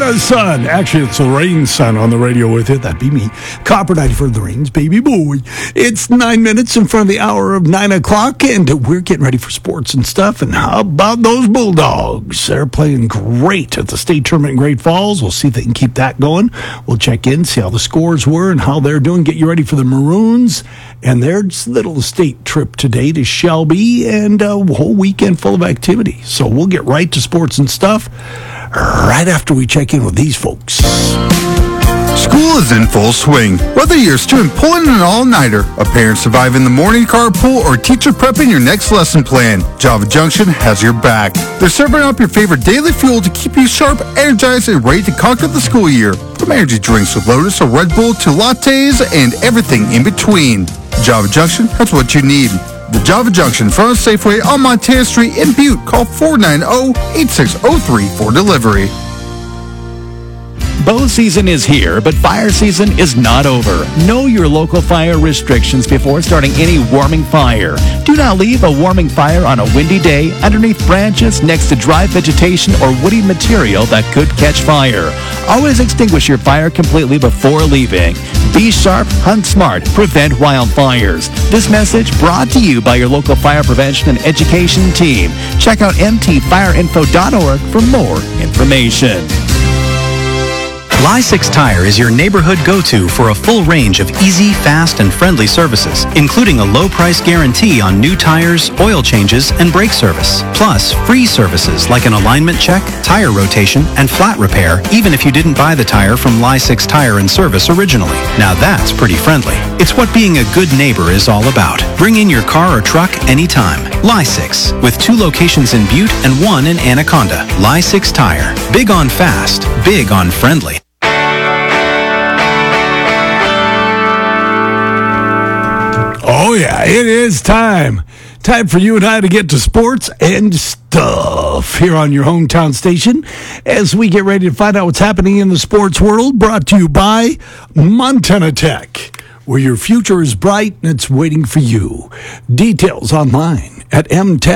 Son. Actually, it's the Rain Son on the radio with it. That'd be me. Copper 94 the Rains, baby boy. It's 9 minutes in front of the hour of 9 o'clock, and we're getting ready for sports and stuff. And how about those Bulldogs? They're playing great at the state tournament in Great Falls. We'll see if they can keep that going. We'll check in, see how the scores were and how they're doing. Get you ready for the Maroons and their little state trip today to Shelby, and a whole weekend full of activity. So we'll get right to sports and stuff right after we check in with these folks. School is in full swing. Whether you're a student pulling an all-nighter, a parent surviving the morning carpool, or teacher prepping your next lesson plan, Java Junction has your back. They're serving up your favorite daily fuel to keep you sharp, energized, and ready to conquer the school year. From energy drinks with Lotus or Red Bull to lattes and everything in between, Java Junction has what you need. The Java Junction, front of Safeway on Montana Street in Butte. Call 490-8603 for delivery. Bow season is here, but fire season is not over. Know your local fire restrictions before starting any warming fire. Do not leave a warming fire on a windy day underneath branches, next to dry vegetation, or woody material that could catch fire. Always extinguish your fire completely before leaving. Be sharp, hunt smart, prevent wildfires. This message brought to you by your local fire prevention and education team. Check out mtfireinfo.org for more information. Ly6 Tire is your neighborhood go-to for a full range of easy, fast, and friendly services, including a low price guarantee on new tires, oil changes, and brake service. Plus, free services like an alignment check, tire rotation, and flat repair, even if you didn't buy the tire from Ly6 Tire and Service originally. Now that's pretty friendly. It's what being a good neighbor is all about. Bring in your car or truck anytime. Ly6, with 2 locations in Butte and 1 in Anaconda. Ly6 Tire. Big on fast, big on friendly. Oh, yeah, it is time. Time for you and I to get to sports and stuff here on your hometown station as we get ready to find out what's happening in the sports world. Brought to you by Montana Tech, where your future is bright and it's waiting for you. Details online at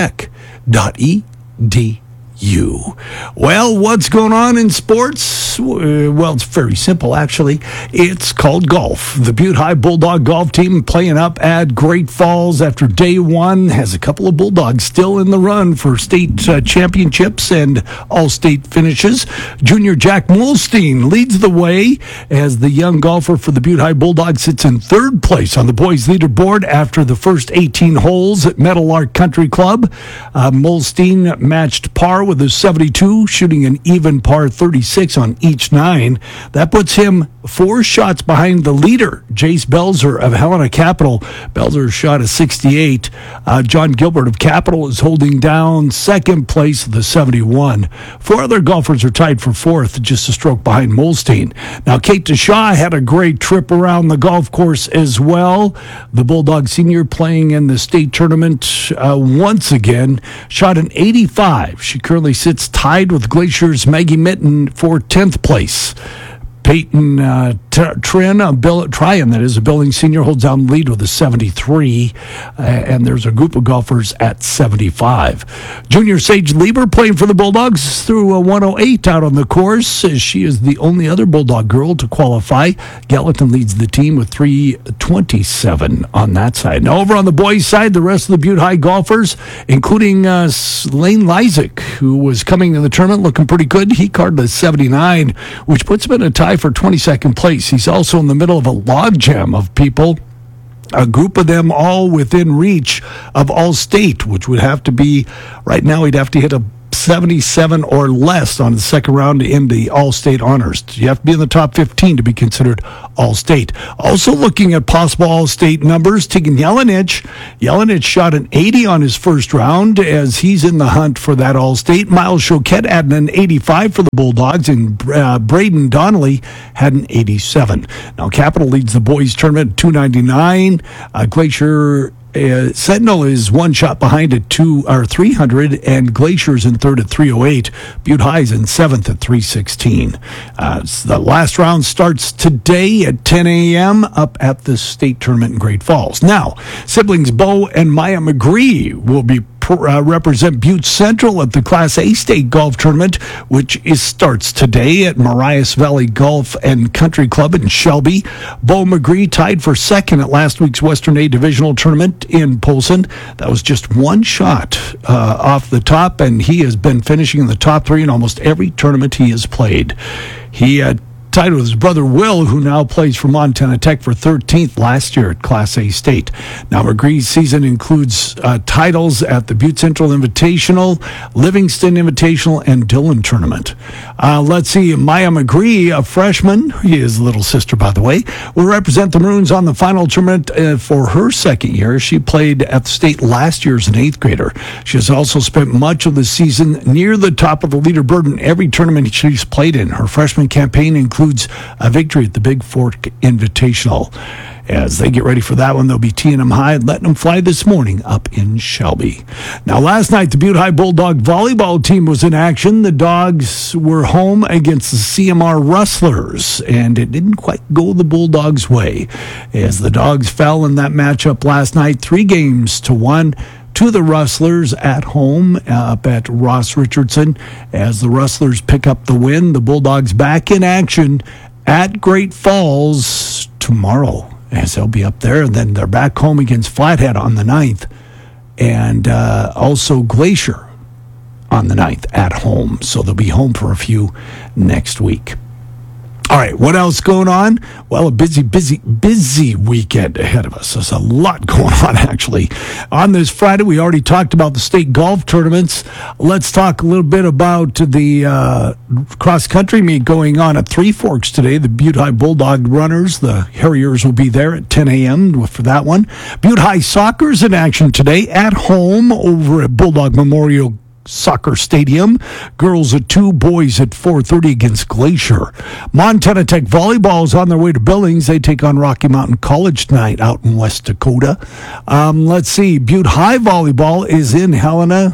mtech.edu. Well, what's going on in sports? Well, it's very simple, actually. It's called golf. The Butte High Bulldog golf team playing up at Great Falls after day one has a couple of Bulldogs still in the run for state championships and all-state finishes. Junior Jack Molstein leads the way as the young golfer for the Butte High Bulldogs sits in third place on the boys' leaderboard after the first 18 holes at Meadowlark Country Club. Molstein matched par with a 72, shooting an even par 36 on each 9. That puts him 4 shots behind the leader, Jace Belzer of Helena Capital. Belzer shot a 68. John Gilbert of Capital is holding down second place with a 71. 4 other golfers are tied for fourth, just a stroke behind Molstein. Now, Kate DeShaw had a great trip around the golf course as well. The Bulldog senior playing in the state tournament once again, shot an 85. She currently sits tied with Glacier's Maggie Mitten for 10th place. Peyton Tryon, that is, a Billings senior, holds down the lead with a 73, and there's a group of golfers at 75. Junior Sage Lieber playing for the Bulldogs through a 108 out on the course. She is the only other Bulldog girl to qualify. Gallatin leads the team with 327 on that side. Now, over on the boys' side, the rest of the Butte High golfers, including Lane Lysick, who was coming to the tournament looking pretty good. He carded a 79, which puts him in a tie for 22nd place. He's also in the middle of a logjam of people, a group of them all within reach of All-State, which would have to be, right now he'd have to hit a 77 or less on the second round to end the All-State honors. You have to be in the top 15 to be considered All-State. Also looking at possible All-State numbers, Tegan Jelinich. Jelinich shot an 80 on his first round as he's in the hunt for that All-State. Miles Choquette added an 85 for the Bulldogs, and Braden Donnelly had an 87. Now, Capital leads the boys tournament at 299. Glacier Sentinel is one shot behind at 300, and Glacier's in third at 308. Butte High's in seventh at 316. The last round starts today at 10 a.m. up at the state tournament in Great Falls. Now, siblings Bo and Maya McGree will be represent Butte Central at the Class A State Golf Tournament, which starts today at Marias Valley Golf and Country Club in Shelby. Bo McGree tied for second at last week's Western A Divisional Tournament in Polson. That was just one shot off the top, and he has been finishing in the top three in almost every tournament he has played. He tied with his brother Will, who now plays for Montana Tech, for 13th last year at Class A State. Now, McGree's season includes titles at the Butte Central Invitational, Livingston Invitational, and Dillon Tournament. Let's see, Maya McGree, a freshman, he is little sister, by the way, will represent the Maroons on the final tournament for her second year. She played at the state last year as an 8th grader. She has also spent much of the season near the top of the leaderboard in every tournament she's played in. Her freshman campaign includes a victory at the Big Fork Invitational. As they get ready for that one, they'll be teeing them high and letting them fly this morning up in Shelby. Now, last night, the Butte High Bulldog volleyball team was in action. The Dogs were home against the CMR Rustlers, and it didn't quite go the Bulldogs' way, as the Dogs fell in that matchup last night, 3-1 to the Rustlers at home up at Ross Richardson. As the Rustlers pick up the win, the Bulldogs back in action at Great Falls tomorrow, as they'll be up there. And then they're back home against Flathead on the 9th, and also Glacier on the 9th at home. So they'll be home for a few next week. All right, what else going on? Well, a busy weekend ahead of us. There's a lot going on, actually. On this Friday, we already talked about the state golf tournaments. Let's talk a little bit about the cross-country meet going on at Three Forks today. The Butte High Bulldog runners, the Harriers, will be there at 10 a.m. for that one. Butte High Soccer's in action today at home over at Bulldog Memorial Soccer Stadium. Girls at 2, boys at 4:30 against Glacier. Montana Tech volleyball is on their way to Billings. They take on Rocky Mountain College tonight out in West Dakota. Let's see. Butte High volleyball is in Helena.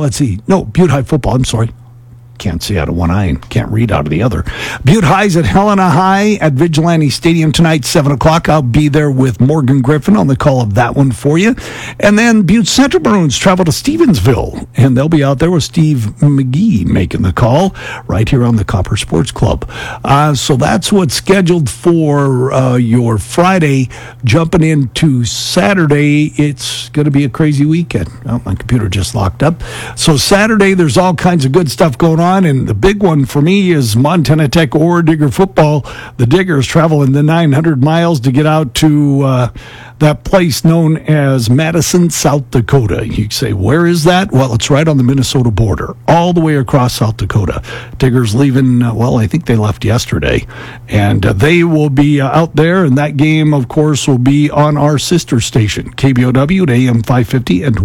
Butte High football. I'm sorry. Can't see out of one eye and can't read out of the other. Butte High's at Helena High at Vigilante Stadium tonight, 7 o'clock. I'll be there with Morgan Griffin on the call of that one for you. And then Butte Central Maroons travel to Stevensville, and they'll be out there with Steve McGee making the call right here on the Copper Sports Club. So that's what's scheduled for your Friday. Jumping into Saturday, it's going to be a crazy weekend. Oh, my computer just locked up. So Saturday, there's all kinds of good stuff going on. And the big one for me is Montana Tech or Digger football. The Diggers traveling the 900 miles to get out to that place known as Madison, South Dakota. You say, where is that? Well, it's right on the Minnesota border, all the way across South Dakota. Diggers leaving, I think they left yesterday. And they will be out there, and that game, of course, will be on our sister station, KBOW at AM 550 and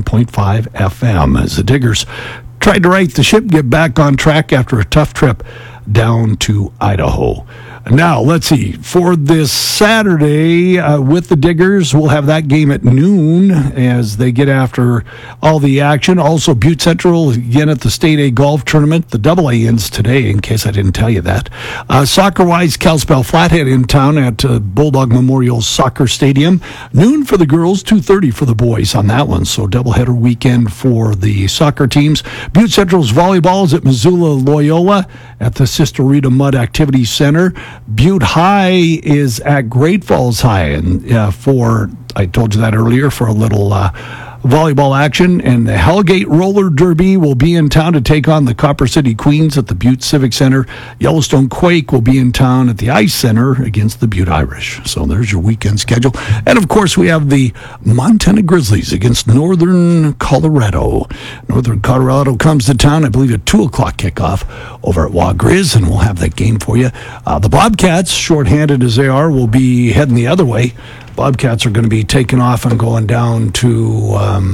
101.5 FM, as the Diggers tried to right the ship, get back on track after a tough trip down to Idaho. Now, let's see. For this Saturday with the Diggers, we'll have that game at noon as they get after all the action. Also, Butte Central, again, at the State A Golf Tournament. The Double A ends today, in case I didn't tell you that. Soccer-wise, Kalispell Flathead in town at Bulldog Memorial Soccer Stadium. Noon for the girls, 2:30 for the boys on that one. So, doubleheader weekend for the soccer teams. Butte Central's volleyball is at Missoula Loyola at the Sister Rita Mudd Activity Center. Butte High is at Great Falls High, and I told you that earlier, for a little volleyball action. And the Hellgate Roller Derby will be in town to take on the Copper City Queens at the Butte Civic Center. Yellowstone Quake will be in town at the Ice Center against the Butte Irish. So there's your weekend schedule. And, of course, we have the Montana Grizzlies against Northern Colorado. Northern Colorado comes to town, I believe, at 2 o'clock kickoff over at Wa Grizz, and we'll have that game for you. The Bobcats, shorthanded as they are, will be heading the other way. Bobcats are going to be taking off and going down to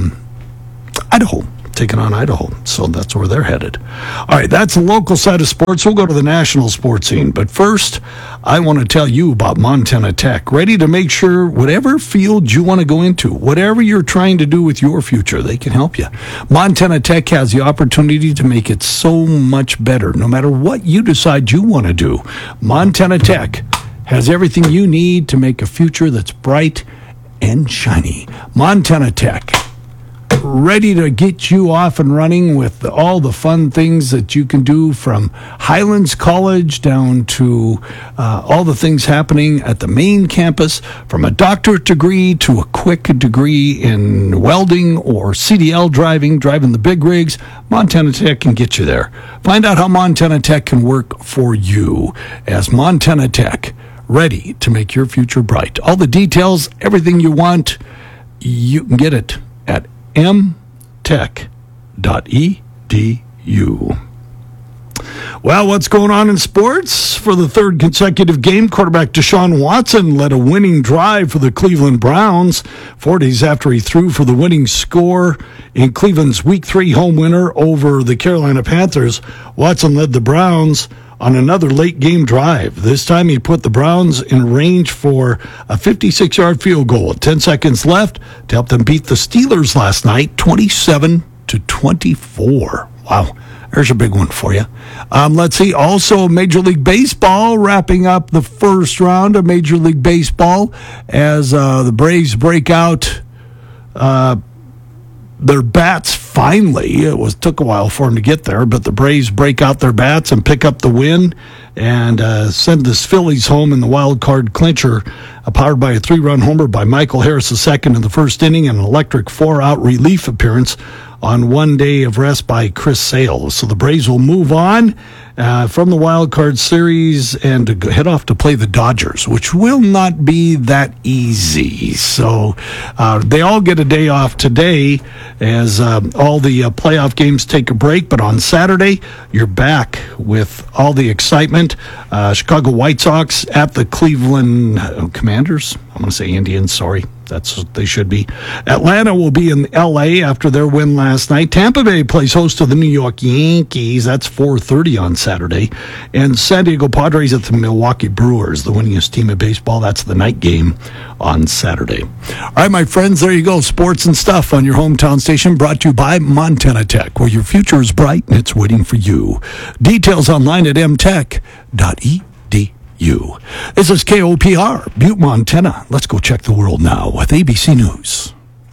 Idaho, taking on Idaho. So that's where they're headed. All right, that's the local side of sports. We'll go to the national sports scene. But first, I want to tell you about Montana Tech. Ready to make sure whatever field you want to go into, whatever you're trying to do with your future, they can help you. Montana Tech has the opportunity to make it so much better, no matter what you decide you want to do. Montana Tech has everything you need to make a future that's bright and shiny. Montana Tech, ready to get you off and running with all the fun things that you can do, from Highlands College down to all the things happening at the main campus, from a doctorate degree to a quick degree in welding or CDL driving the big rigs. Montana Tech can get you there. Find out how Montana Tech can work for you as Montana Tech, ready to make your future bright. All the details, everything you want, you can get it at mtech.edu. Well, what's going on in sports? For the third consecutive game, quarterback Deshaun Watson led a winning drive for the Cleveland Browns 4 days after he threw for the winning score in Cleveland's Week 3 home winner over the Carolina Panthers. Watson led the Browns on another late game drive. This time he put the Browns in range for a 56-yard field goal with 10 seconds left to help them beat the Steelers last night, 27-24. Wow. There's a big one for you. Let's see. Also, Major League Baseball wrapping up the first round of Major League Baseball as the Braves break out their bats finally. It took a while for them to get there, but the Braves break out their bats and pick up the win and send the Phillies home in the wild card clincher, powered by a 3-run homer by Michael Harris II in the first inning and an electric 4-out relief appearance on 1 day of rest by Chris Sale. So the Braves will move on from the wild card series and to head off to play the Dodgers, which will not be that easy. So they all get a day off today as all the playoff games take a break. But on Saturday, you're back with all the excitement. Chicago White Sox at the Cleveland Commanders. I'm going to say Indians, sorry. That's what they should be. Atlanta will be in L.A. after their win last night. Tampa Bay plays host to the New York Yankees. That's 4:30 on Saturday. And San Diego Padres at the Milwaukee Brewers, the winningest team in baseball. That's the night game on Saturday. All right, my friends, there you go. Sports and stuff on your hometown station, brought to you by Montana Tech, where your future is bright and it's waiting for you. Details online at mtech.edu. This is KOPR, Butte, Montana. Let's go check the world now with ABC News.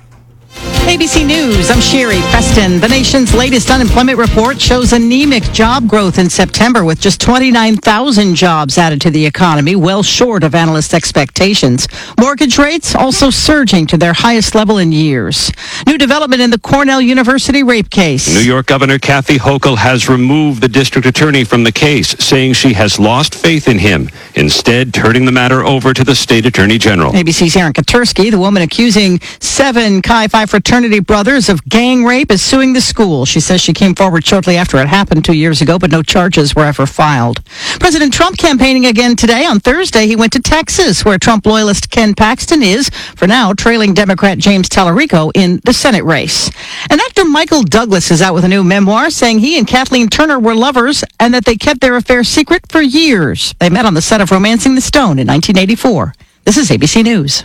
ABC News, I'm Sherry Preston. The nation's latest unemployment report shows anemic job growth in September, with just 29,000 jobs added to the economy, well short of analysts' expectations. Mortgage rates also surging to their highest level in years. New development in the Cornell University rape case. New York Governor Kathy Hochul has removed the district attorney from the case, saying she has lost faith in him, instead turning the matter over to the state attorney general. ABC's Aaron Katursky, the woman accusing 7 Chi Phi fraternity brothers of gang rape, is suing the school. She says she came forward shortly after it happened 2 years ago, but no charges were ever filed. President Trump campaigning again today. On Thursday, he went to Texas, where Trump loyalist Ken Paxton is, for now, trailing Democrat James Tallarico in the Senate race. And actor Michael Douglas is out with a new memoir, saying he and Kathleen Turner were lovers and that they kept their affair secret for years. They met on the set of Romancing the Stone in 1984. This is ABC News.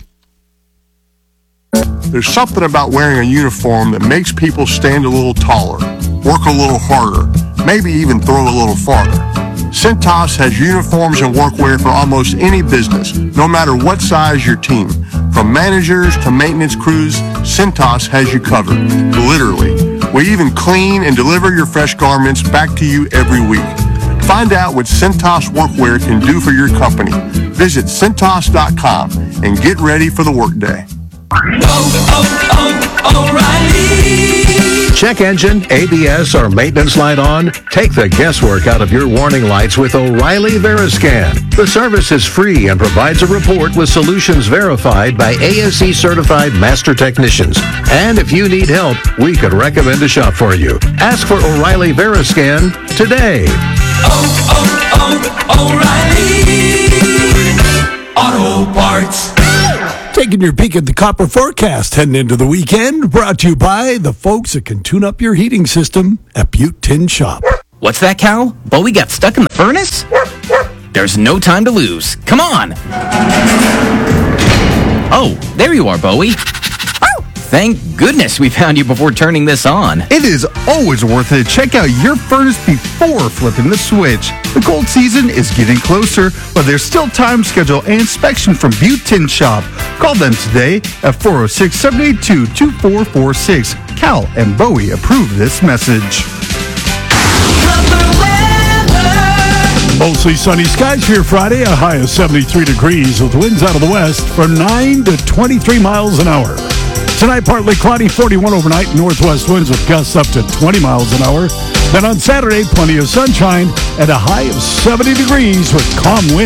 There's something about wearing a uniform that makes people stand a little taller, work a little harder, maybe even throw a little farther. Cintas has uniforms and workwear for almost any business, no matter what size your team. From managers to maintenance crews, Cintas has you covered, literally. We even clean and deliver your fresh garments back to you every week. Find out what Cintas workwear can do for your company. Visit Cintas.com and get ready for the workday. O'Reilly. Check engine, ABS, or maintenance light on? Take the guesswork out of your warning lights with O'Reilly Veriscan. The service is free and provides a report with solutions verified by ASE certified master technicians. And if you need help, we could recommend a shop for you. Ask for O'Reilly Veriscan today. O'Reilly Auto Parts. Taking your peek at the copper forecast heading into the weekend, brought to you by the folks that can tune up your heating system at Butte Tin Shop. What's that, Cal? Bowie got stuck in the furnace? There's no time to lose. Come on! Oh, there you are, Bowie. thank goodness we found you before turning this on. It is always worth it to check out your furnace before flipping the switch. The cold season is getting closer, but there's still time to schedule an inspection from Butte Tin Shop. Call them today at 406-782-2446. Cal and Bowie approve this message. Mostly sunny skies here Friday, a high of 73 degrees with winds out of the west from 9 to 23 miles an hour. Tonight, partly cloudy, 41 overnight, northwest winds with gusts up to 20 miles an hour. Then on Saturday, plenty of sunshine and a high of 70 degrees with calm winds.